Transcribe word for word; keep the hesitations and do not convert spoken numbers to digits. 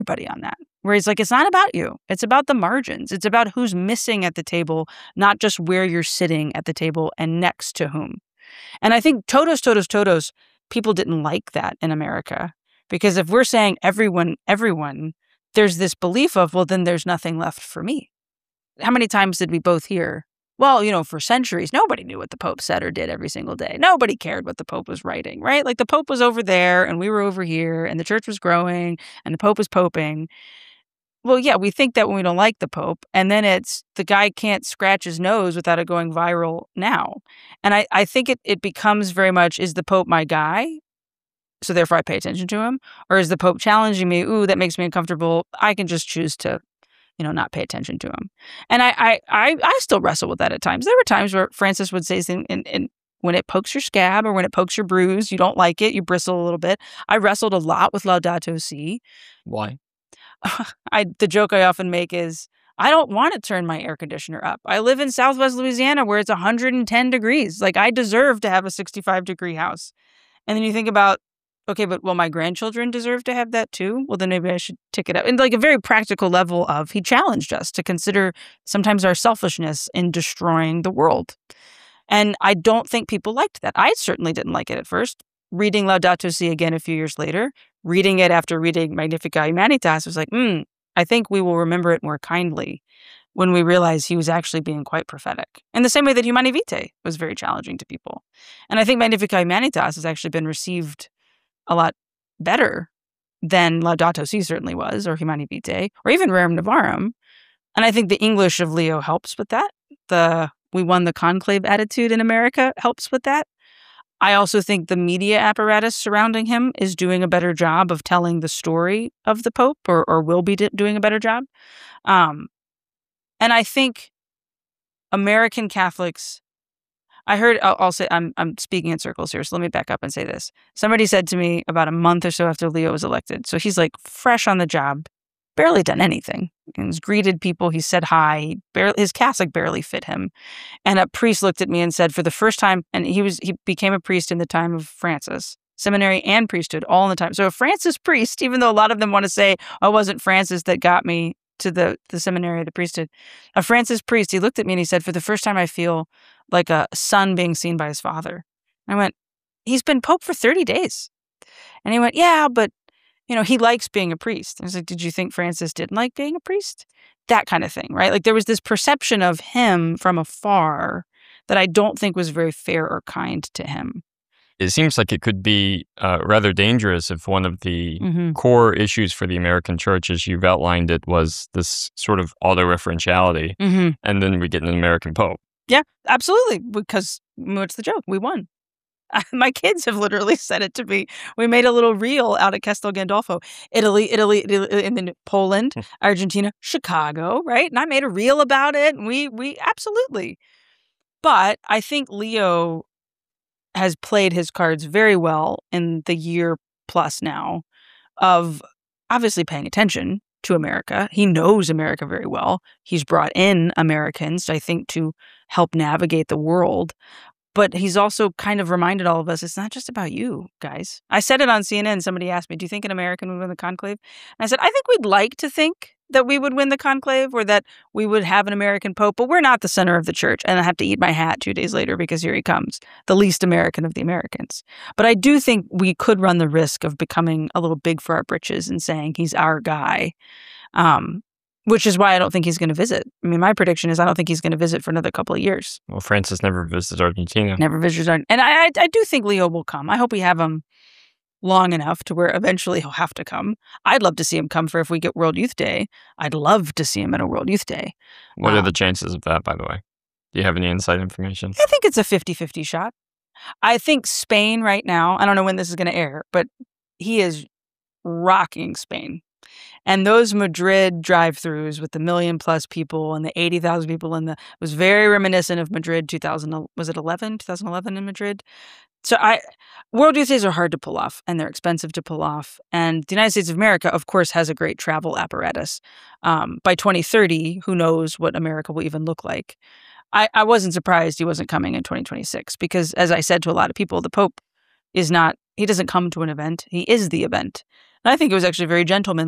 everybody on that, where he's like, it's not about you. It's about the margins. It's about who's missing at the table, not just where you're sitting at the table and next to whom. And I think todos, todos, todos, people didn't like that in America. Because if we're saying everyone, everyone, there's this belief of, well, then there's nothing left for me. How many times did we both hear, well, you know, for centuries, nobody knew what the Pope said or did every single day. Nobody cared what the Pope was writing, right? Like the Pope was over there and we were over here and the church was growing and the Pope was poping. Well, yeah, we think that when we don't like the Pope, and then it's the guy can't scratch his nose without it going viral now. And I, I think it, it becomes very much, is the Pope my guy? So therefore I pay attention to him? Or is the Pope challenging me? Ooh, that makes me uncomfortable. I can just choose to, you know, not pay attention to him. And I I I, I still wrestle with that at times. There were times where Francis would say something, and, and when it pokes your scab or when it pokes your bruise, you don't like it, you bristle a little bit. I wrestled a lot with Laudato Si. Why? I the joke I often make is, I don't want to turn my air conditioner up. I live in Southwest Louisiana where it's one hundred ten degrees. Like, I deserve to have a sixty-five degree house. And then you think about, okay, but will my grandchildren deserve to have that too? Well, then maybe I should tick it up. And like a very practical level of, he challenged us to consider sometimes our selfishness in destroying the world. And I don't think people liked that. I certainly didn't like it at first. Reading Laudato Si again a few years later, reading it after reading Magnificat Humanitas, was like, hmm, I think we will remember it more kindly when we realize he was actually being quite prophetic. In the same way that Humanae Vitae was very challenging to people. And I think Magnificat Humanitas has actually been received a lot better than Laudato Si certainly was, or Humanae Vitae, or even Rerum Novarum. And I think the English of Leo helps with that. The we won the conclave attitude in America helps with that. I also think the media apparatus surrounding him is doing a better job of telling the story of the Pope, or, or will be doing a better job. Um, and I think American Catholics, I heard, I'll, I'll say, I'm I'm speaking in circles here, so let me back up and say this. Somebody said to me about a month or so after Leo was elected, so he's like fresh on the job, barely done anything. He's greeted people, he said hi, he barely, his cassock barely fit him. And a priest looked at me and said, for the first time, and he was he became a priest in the time of Francis, seminary and priesthood all in the time. So a Francis priest, even though a lot of them want to say, oh, it wasn't Francis that got me to the, the seminary, the priesthood, a Francis priest, he looked at me and he said, for the first time I feel like a son being seen by his father. And I went, he's been Pope for thirty days. And he went, yeah, but you know, he likes being a priest. I was like, did you think Francis didn't like being a priest? That kind of thing, right? Like there was this perception of him from afar that I don't think was very fair or kind to him. It seems like it could be uh, rather dangerous if one of the mm-hmm. core issues for the American church, as you've outlined it, was this sort of autoreferentiality, mm-hmm. and then we get an American Pope. Yeah, absolutely. Because what's the joke? We won. My kids have literally said it to me. We made a little reel out at Castel Gandolfo, Italy, Italy, Italy, and then Poland, Argentina, Chicago, right? And I made a reel about it. And we, we absolutely. But I think Leo has played his cards very well in the year plus now of obviously paying attention to America. He knows America very well. He's brought in Americans, I think, to help navigate the world. But he's also kind of reminded all of us, it's not just about you, guys. I said it on C N N. Somebody asked me, do you think an American would win the conclave? And I said, I think we'd like to think that we would win the conclave or that we would have an American Pope, but we're not the center of the church. And I have to eat my hat two days later because here he comes, the least American of the Americans. But I do think we could run the risk of becoming a little big for our britches and saying he's our guy. Um, Which is why I don't think he's going to visit. I mean, my prediction is I don't think he's going to visit for another couple of years. Well, Francis never visited Argentina. Never visited Argentina. And I, I, I do think Leo will come. I hope we have him long enough to where eventually he'll have to come. I'd love to see him come for if we get World Youth Day. I'd love to see him at a World Youth Day. What um, are the chances of that, by the way? Do you have any inside information? I think it's a fifty-fifty shot. I think Spain right now, I don't know when this is going to air, but he is rocking Spain. And those Madrid drive-thrus with the million plus people and the eighty thousand people in the, it was very reminiscent of Madrid two thousand, was it eleven? twenty eleven in Madrid? So I, World Youth Days are hard to pull off and they're expensive to pull off. And the United States of America, of course, has a great travel apparatus. Um, by twenty thirty, who knows what America will even look like. I, I wasn't surprised he wasn't coming in twenty twenty-six because, as I said to a lot of people, the Pope is not, he doesn't come to an event. He is the event. And I think it was actually very gentlemanly